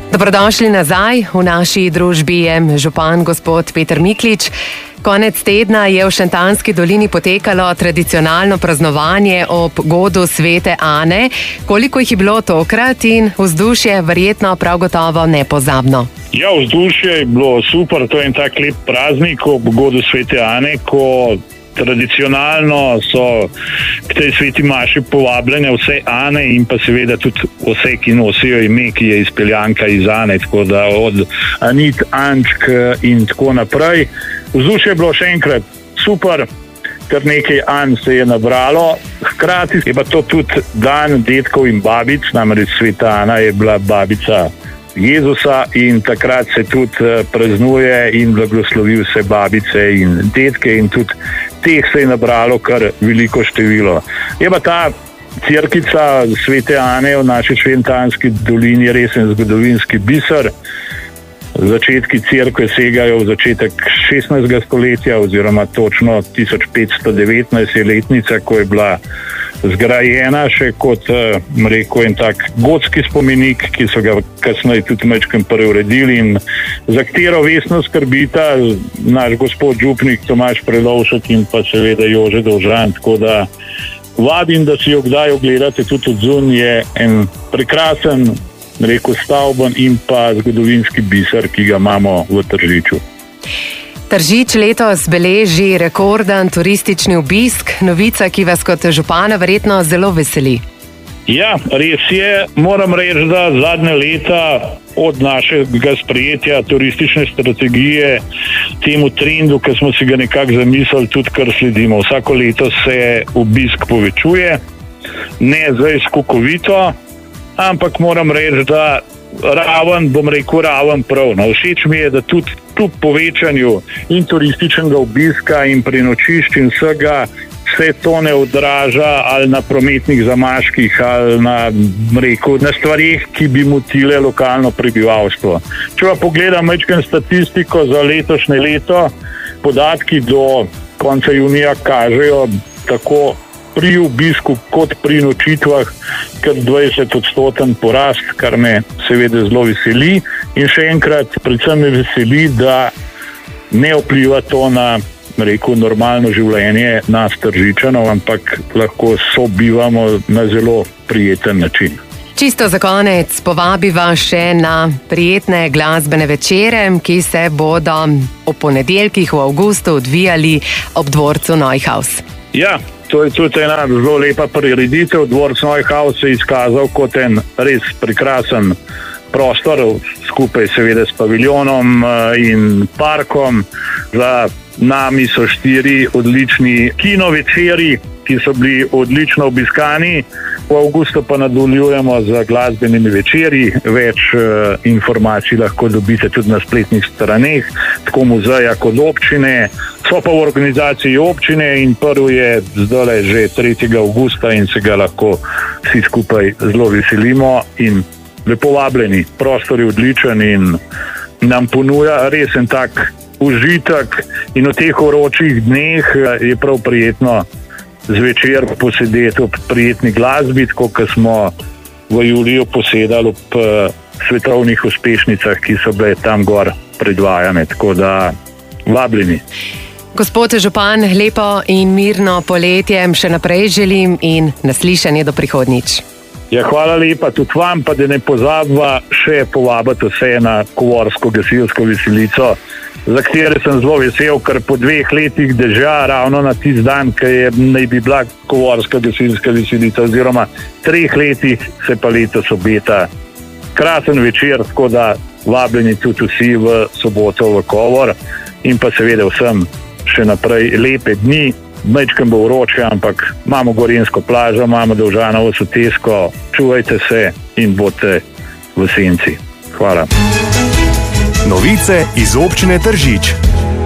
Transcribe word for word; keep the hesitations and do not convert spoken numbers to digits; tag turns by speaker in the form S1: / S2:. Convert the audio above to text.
S1: Dobrodošli nazaj. V naši družbi je župan gospod Peter Miklič. Konec tedna je v Šentanjski dolini potekalo tradicionalno praznovanje ob godu Svete Ane. Koliko jih je bilo tokrat in vzdušje verjetno prav gotovo nepozabno?
S2: Ja, vzdušje je bilo super, to je en tak lep praznik ob godu Svete Ane, ko tradicionalno so k tej sveti maši povabljene vse Ane in pa seveda tudi vse, ki nosijo ime, ki je izpeljanka iz Ane, tako da od Anit, Ančk in tako naprej. Vzdušje je bilo še enkrat super, kar nekaj An se je nabralo. Hkrati je pa to tudi dan dedkov in babic, namreč sveta Ana je bila babica Jezusa in takrat se tudi praznuje in blagoslovi vse babice in dedke in tudi teh se je nabralo kar veliko število. Je pa ta cerkica Svete Ane v naši Šentanjski dolini resen zgodovinski biser. Začetki cerkve segajo v začetek šestnajstega stoletja oziroma točno tisoč petsto devetnajst je letnica, ko je bila zgrajena še kot, rekel, en tak gotski spomenik, ki so ga kasneje tudi majčkeno preuredili in za katero vestno skrbita naš gospod župnik Tomaž Prelovšek in pa seveda Jože Dovžan, tako da vabim, da si jo kdaj ogledate tudi od zunaj, je en prekrasen, rekel, stavben in pa zgodovinski biser, ki ga imamo v Tržiču.
S1: Tržič letos beleži rekorden turistični obisk, novica, ki vas kot župana verjetno zelo veseli.
S2: Ja, res je. Moram reči, da zadnje leta od našega sprejetja turistične strategije temu trendu, ki smo si ga nekako zamislili, tudi kar sledimo. Vsako leto se obisk povečuje, ne zdaj skokovito, ampak moram reči, da raven, bom rekel, raven prav. No, všeč mi je, da tudi kljub povečanju in turističnega obiska in prenočišč in vsega se to ne odraža ali na prometnih zamaških ali na, rekel, na stvarih, ki bi motile lokalno prebivalstvo. Če pa pogledam majčkeno statistiko za letošnje leto, podatki do konca junija kažejo tako pri obisku kot pri nočitvah kar dvajset odstoten porast, kar me seveda zelo veseli. In še enkrat, predvsem me veseli, da ne vpliva to na, rekel, normalno življenje nas Tržičanov, ampak lahko sobivamo na zelo prijeten način.
S1: Čisto za konec povabiva še na prijetne glasbene večere, ki se bodo ob ponedeljkih v avgustu odvijali ob dvorcu Neuhaus.
S2: Ja, to je tudi ena zelo lepa prireditev. Dvorec Neuhaus se je izkazal kot en res prekrasen prostor, skupaj seveda s paviljonom in parkom. Za nami so štiri odlični kinovečeri, ki so bili odlično obiskani. V avgustu pa nadaljujemo z glasbenimi večeri. Več uh, informacij lahko dobite tudi na spletnih straneh, tako muzeja kot občine. So pa v organizaciji občine in prvi je zdaj že tretjega avgusta in se ga lahko vsi skupaj zelo veselimo in lepo vabljeni. Prostor je odličen in nam ponuja res en tak užitek in v teh vročih dneh je prav prijetno zvečer posedeti ob prijetni glasbi, tako kot smo v juliju posedali ob uh, svetovnih uspešnicah, ki so bile tam gor predvajane, tako da vabljeni.
S1: Gospod župan, lepo in mirno poletje še naprej želim in naslišanje do prihodnjič.
S2: Ja, hvala lepa tudi vam, pa da ne pozabva še povabiti vse na Kovorsko gasilsko veselico, za katere sem zelo vesel, ker po dveh letih dežja, ravno na tisti dan, ki je naj bi bila Kovorska gasilska veselica, oziroma treh letih se pa letos obeta krasen večer, tako da vabljeni tudi vsi v soboto v Kovor in pa seveda vsem še naprej lepe dni. Majčkeno bo vroče, ampak imamo Gorenjsko plažo, imamo Dovžanovo sotesko, čuvajte se in bodite v senci. Hvala.
S3: Novice iz občine Tržič.